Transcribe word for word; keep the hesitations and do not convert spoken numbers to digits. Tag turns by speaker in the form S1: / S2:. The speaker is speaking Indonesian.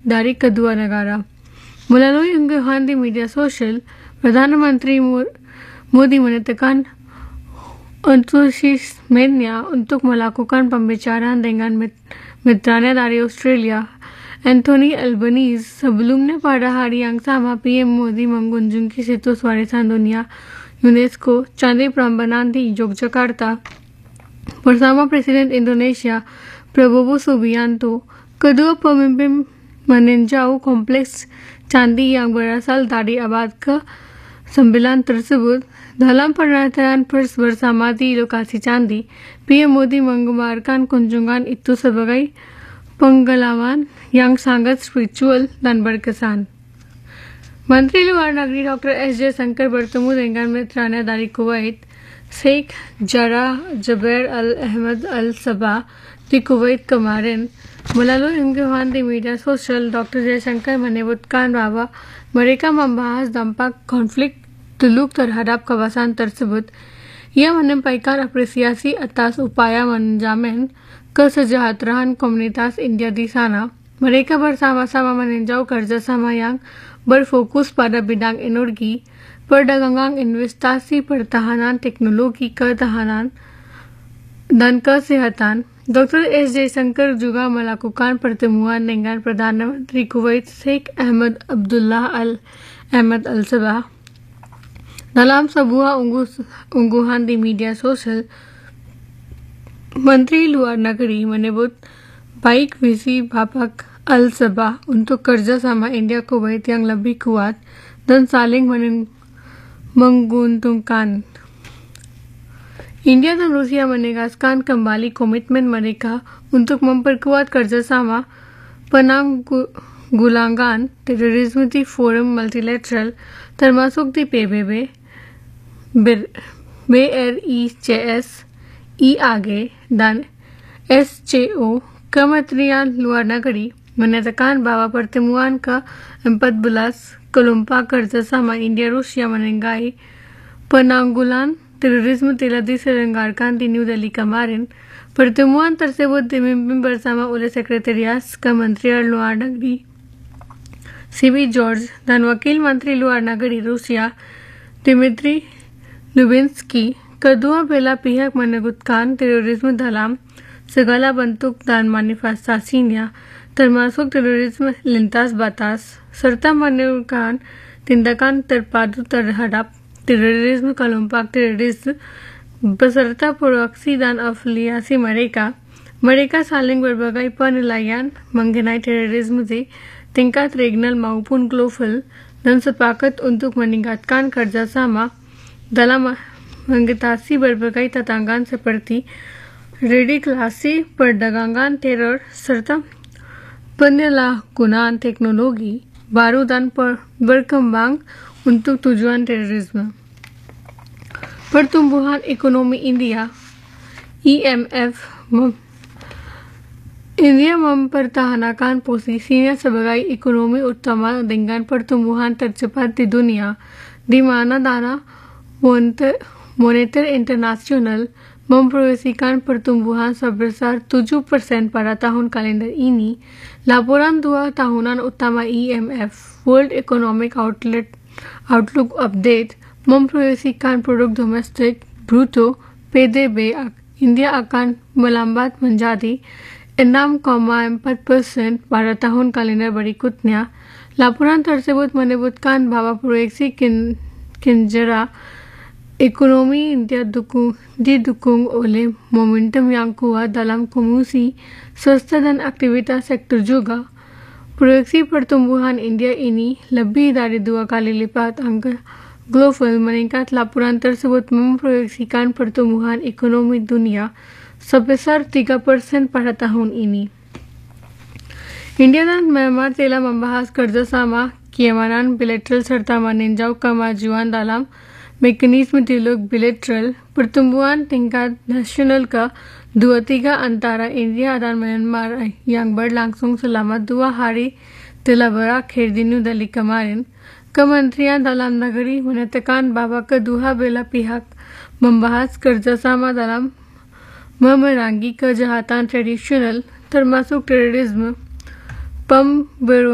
S1: dari kedua negara. Melalui unggahan di media sosial, Perdana Menteri Modi menyatakan antusiasmenya untuk melakukan pembicaraan dengan mitranya dari Australia, Anthony Albanese. Sebelumnya pada hari yang sama, P M Modi mengunjungi situs warisan dunia UNESCO Candi Prambanan di Yogyakarta bersama Presiden Indonesia Prabowo Subianto. Kedua pemimpin meninjau kompleks candi yang berasal dari abad ke sembilan tersebut. Dalam pernyataan pers bersama di lokasi candi, P M Modi menggambarkan kunjungan itu sebagai pengalaman yang sangat spiritual dan berkesan. Menteri Luar Negeri Doktor S Jaishankar bertemu dengan mitranya dari Kuwait, Sheikh Jarrah Jaber Al Ahmad Al Sabah di Kuwait kemarin. Melalui unggahan di media sosial, Doktor Jaishankar menyebutkan bahwa mereka membahas dampak konflik Teluk terhadap kawasan tersebut. Ia menyampaikan apresiasi atas upaya menjamin kesejahteraan komunitas India di sana. Mereka bersama-sama meninjau kerjasama yang berfokus pada bidang energi, perdagangan, investasi, pertahanan, teknologi, ketahanan, dan kesehatan. Doktor S Jaishankar juga melakukan pertemuan dengan Perdana Menteri Kuwait Sheikh Ahmad Abdullah Al Ahmad Al Sabah. Dalam sebuah unggahan di media sosial, Menteri Luar Negeri menyebut baik visi Bapak Al Sabah untuk kerjasama India Kuwait yang lebih kuat dan saling menguntungkan. India dan Rusia menegaskan kembali komitmen mereka untuk memperkuat kerjasama penanggulangan terorisme di forum multilateral termasuk di P B B, B R I C S, I A G, dan S C O. Kementerian Luar Negeri menyatakan bahwa pertemuan ke empat belas kelompok kerjasama India-Rusia mengenai penanggulangan terorisme telah diselenggarakan di New Delhi kemarin. Pertemuan tersebut dipimpin bersama oleh Sekretariat Kementerian Luar Negeri C B George dan Wakil Menteri Luar Negeri Rusia Dmitry Lubensky. Kedua belah pihak menyebutkan terorisme dalam segala bentuk dan manifestasinya, termasuk terorisme lintas batas, serta menekankan tindakan terpadu terhadap terorisme kelompok teroris beserta proksi dan afiliasi mereka. Mereka saling berbagai penilaian mengenai terorisme di tingkat regional maupun global dan sepakat untuk meningkatkan kerjasama dalam mengatasi berbagai tantangan seperti radikalisasi, perdagangan teror, serta penyalahgunaan teknologi baru dan berkembang untuk tujuan terorisme. Pertumbuhan ekonomi India, I M F, India mempertahankan posisinya sebagai ekonomi utama dengan pertumbuhan tercepat di dunia, di mana dana moneter internasional memproyeksikan pertumbuhan sebesar tujuh persen pada tahun kalender ini. Laporan dua tahunan utama I M F, World Economic Outlet, Outlook Update, memproyeksikan produk domestik bruto P D B India akan melambat menjadi enam koma empat persen pada tahun kalender berikutnya. Laporan tersebut menyebutkan bahwa proyeksi kin kinerja ekonomi India dukung, didukung oleh momentum yang kuat dalam konsumsi swasta dan aktivitas sektor juga. Proyeksi pertumbuhan India ini lebih dari dua kali lipat angka global meningkat. Laporan tersebut memproyeksikan pertumbuhan ekonomi dunia sebesar tiga persen pada tahun ini. India dan Myanmar telah membahas kerjasama keamanan bilateral serta meninjau kemajuan dalam mekanisme dialog bilateral. Pertumbuhan tingkat nasional ke dua tiga antara India dan Myanmar yang berlangsung selama dua hari telah berakhir di New Delhi kemarin. Kementerian Dalam Negeri menyatakan bahwa kedua belah pihak membahas kerjasama dalam memerangi kejahatan tradisional termasuk terorisme, pemberontakan